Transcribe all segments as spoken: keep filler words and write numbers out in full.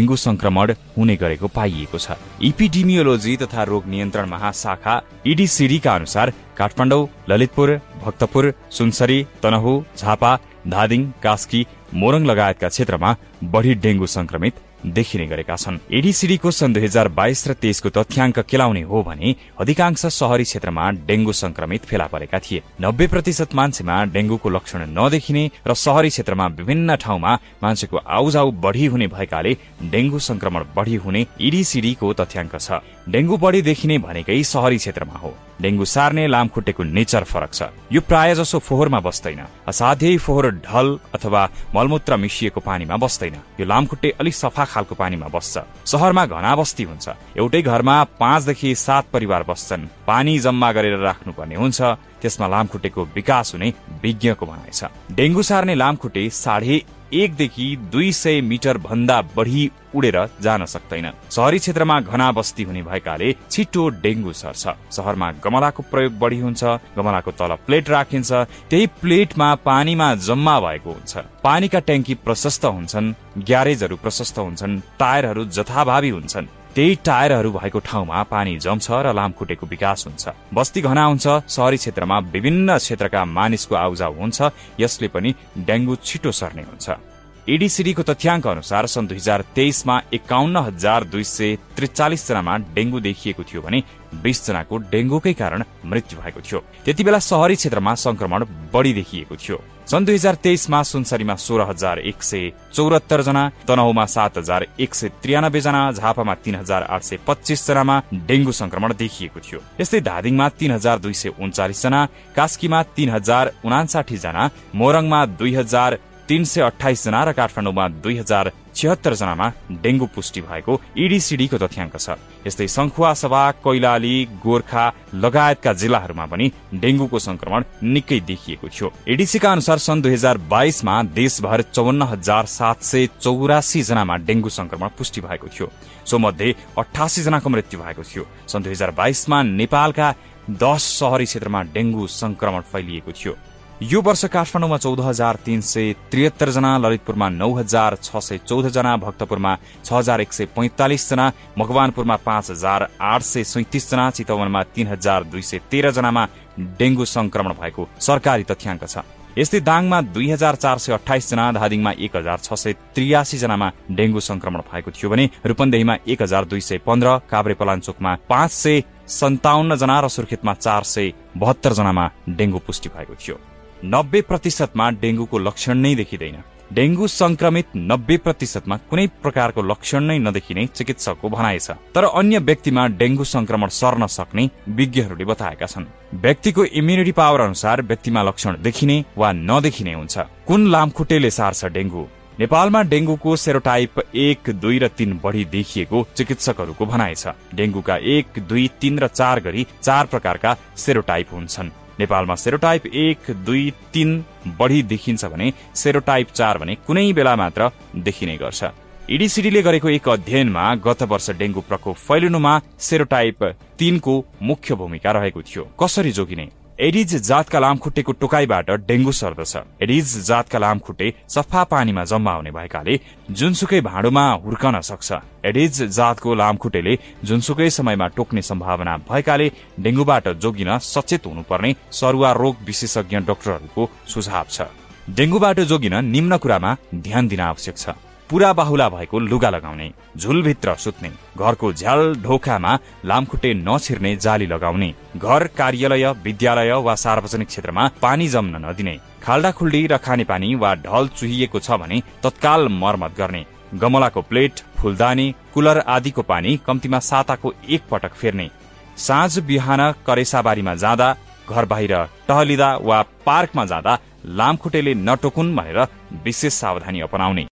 Dengue संक्रमण हुने गरेको पाइएको छ। इपिडेमियोलोजी तथा रोग नियन्त्रण महाशाखा ईडीसीडी का अनुसार काठमाडौँ, ललितपुर, भक्तपुर, सुनसरी, तनहु, झापा, धादिङ, कास्की, मोरङ लगायतका क्षेत्रमा बढ़ी डेंगू संक्रमित देखिने गरेका छन्। एडीसीडी को सन् दुई हजार बाइस र तेइस को तथ्याङ्क केलाउने हो भने अधिकांश शहरी क्षेत्रमा डेंगू संक्रमित फेला परेका थिए। नब्बे प्रतिशत मान्छेमा डेंगूको लक्षण नदेखिने र शहरी क्षेत्रमा विभिन्न ठाउँमा मान्छेको आउजाउ बढ़ी हुने भएकाले डेंगू संक्रमण बढ़ी हुने ईडीसीडी को तथ्याङ्क छ। डेंगू बढ़ी देखिने भनेकै शहरी क्षेत्रमा हो। डेंगू सार्ने लामखुट्टेको नेचर फरक छ। यो प्राय जसो फोहोरमा बस्दैन। असाध्यै फोहोर ढल अथवा मलमूत्र मिसिएको पानीमा बस्दैन। यो लामखुट्टे अलिक सफा खालको पानीमा बस्छ। शहरमा घना बस्ती हुन्छ। एउटै घरमा पाँचदेखि सात परिवार बस्छन्। पानी जम्मा गरेर राख्नुपर्ने हुन्छ। त्यसमा लामखुट्टेको विकास हुने विज्ञको भनाइ छ। डेंगू सार्ने लामखुट्टे साढे एकदेखि दुई सय मिटर भन्दा बढ़ी उडेर जान सक्दैन। शहरी क्षेत्रमा घना बस्ती हुने भएकाले छिटो डेंगू सर्छ। शहरमा गमलाको प्रयोग बढ़ी हुन्छ। गमलाको तल प्लेट राखिन्छ। त्यही प्लेटमा पानीमा जम्मा भएको हुन्छ। पानीका ट्याङ्की प्रशस्त हुन्छन्। ग्यारेजहरू प्रशस्त हुन्छन्। टायरहरू जथाभावी हुन्छन्। त्यही टायरहरू भएको ठाउँमा पानी जम्छ र लामखुट्टेको विकास हुन्छ। बस्ती घना हुन्छ। शहरी क्षेत्रमा विभिन्न क्षेत्रका मानिसको आउजाउ हुन्छ। यसले पनि डेंगू छिटो सर्ने हुन्छ। ईडीसीडी को तथ्याङ्क अनुसार सन् दुई हजार तेइसमा एकाउन्न हजार दुई सय त्रिचालिस जनामा डेंगू देखिएको थियो भने बीस जनाको डेंगूकै कारण मृत्यु भएको थियो। त्यति बेला शहरी क्षेत्रमा संक्रमण बढ़ी देखिएको थियो। सन् दुई हजार तेइसमा सुनसरीमा सोह्र हजार एक सय चौरात्तर जना, तनहुमा सात हजार एक सय त्रियानब्बे जना, झापामा तीन हजार आठ सय पच्चीस जनामा डेंगू संक्रमण देखिएको थियो। यस्तै धादिङमा तीन हजार दुई सय उन्चालिस जना, कास्कीमा तीन हजार उनासाठी जना, मोरङमा दुई हजार तीन सय अठाइस जना र काठमाडौँमा दुई हजार छिहत्तर जनामा डेंगू पुष्टि भएको ईडीसीडी को तथ्याङ्क छ। यस्तै सङ्खुवासभा, कैलाली, गोर्खा लगायतका जिल्लाहरूमा पनि डेंगूको संक्रमण निकै देखिएको थियो। ईडीसी का अनुसार सन् दुई हजार बाइसमा देशभर चौवन्न हजार सात सय चौरासी जनामा डेंगू संक्रमण पुष्टि भएको थियो। सो मध्ये अठासी जनाको मृत्यु भएको थियो। सन् दुई हजार बाइसमा नेपालका दस शहरी क्षेत्रमा डेंगू संक्रमण फैलिएको थियो। यो वर्ष काठमाडौँमा चौध हजार तीन सय त्रिहत्तर जना, ललितपुरमा नौ हजार छ सय चौध जना, भक्तपुरमा छ हजार एक सय पैंतालिस जना, मकवानपुरमा पाँच हजार आठ सय सैतिस जना, चितवनमा तीन हजार दुई सय तेह्र जनामा डेंगू संक्रमण भएको सरकारी तथ्याङ्क छ। यस्तै दाङमा दुई हजार चार सय अठाइस जना, धादिङमा एक हजार छ सय त्रियासी जनामा डेंगू संक्रमण भएको थियो भने रूपन्देहीमा एक हजार दुई सय पन्ध्र, काभ्रेपलाञ्चोकमा पाँच सय सन्ताउन्न जना र सुर्खेतमा चार सय बहत्तर जनामा डेंगू पुष्टि भएको थियो। नब्बे प्रतिशतमा डेंगूको लक्षण नै देखिँदैन। डेंगू संक्रमित नब्बे प्रतिशतमा कुनै प्रकारको लक्षण नै नदेखिने चिकित्सकको भनाइ छ। तर अन्य व्यक्तिमा डेंगू संक्रमण सर्न सक्ने विज्ञहरूले बताएका छन्। व्यक्तिको इम्युनिटी पावर अनुसार व्यक्तिमा लक्षण देखिने वा नदेखिने हुन्छ। कुन लामखुट्टेले सार्छ डेंगू? नेपालमा डेंगूको सेरोटाइप एक, दुई र तीन बढ़ी देखिएको चिकित्सकहरूको भनाइ छ। डेंगूका एक, दुई, तीन र चार गरी चार प्रकारका सेरोटाइप हुन्छन्। नेपालमा सेरोटाइप एक, दुई, तीन बढ़ी देखिन्छ भने सेरोटाइप चार भने कुनै बेला मात्र देखिने गर्छ। ईडीसीडीले गरेको एक अध्ययनमा गत वर्ष डेंगू प्रकोप फैलिनुमा सेरोटाइप तीन को मुख्य भूमिका रहेको थियो। कसरी जोगिने? एडिज जातका लामखुट्टेको टोकाइबाट डेंगू सर्दछ। एडिज जातका लामखुट्टे सफा पानीमा जम्मा हुने भएकाले जुनसुकै भाँडोमा हुर्कन सक्छ। एडिज जातको लामखुट्टेले जुनसुकै समयमा टोक्ने सम्भावना भएकाले डेंगूबाट जोगिन सचेत हुनुपर्ने सरुवा रोग विशेषज्ञ डाक्टरहरूको सुझाव छ। डेंगूबाट जोगिन निम्न कुरामा ध्यान दिन आवश्यक छ। पूरा बाहुला भएको लुगा लगाउने, झुलभित्र सुत्ने, घरको झ्याल ढोकामा लामखुट्टे नछिर्ने जाली लगाउने, घर, कार्यालय, विद्यालय वा सार्वजनिक क्षेत्रमा पानी जम्न नदिने, खाल्डाखुल्डी र खानेपानी वा ढल चुहिएको छ भने तत्काल मर्मत गर्ने, गमलाको प्लेट, फूलदानी, कुलर आदिको पानी कम्तीमा साताको एक पटक फेर्ने, साँझ बिहान करेसाबारीमा जाँदा, घर बाहिर टहलिँदा वा पार्कमा जाँदा लामखुट्टेले नटोकुन् भनेर विशेष सावधानी अपनाउने।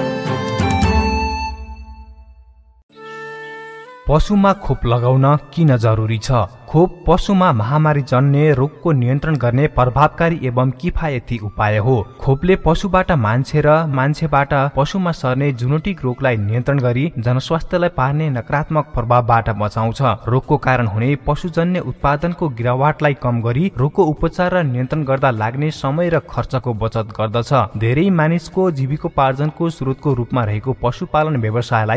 पशुमा खोप लगाउन किन जरुरी छ? खोप पशुमा महामारी जन्य रोगको नियन्त्रण गर्ने प्रभावकारी एवं किफायती उपाय हो। खोपले पशुबाट मान्छे र मान्छेबाट पशुमा सर्ने जुनोटिक रोगलाई नियन्त्रण गरी जनस्वास्थ्यलाई पार्ने नकारात्मक प्रभावबाट बचाउँछ। रोगको कारण हुने पशुजन्य उत्पादनको गिरावटलाई कम गरी रोगको उपचार र नियन्त्रण गर्दा लाग्ने समय र खर्चको बचत गर्दछ। धेरै मानिसको जीविकोपार्जनको स्रोतको रूपमा रहेको पशुपालन व्यवसायलाई